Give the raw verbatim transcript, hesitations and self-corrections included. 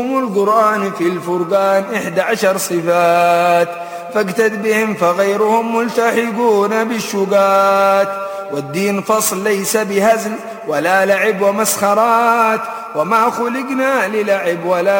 القرآن في الفرقان إحدى عشر صفات، فاقتد بهم فغيرهم ملتحقون بالشقات. والدين فصل ليس بهزل ولا لعب ومسخرات، وما خلقنا للعب ولا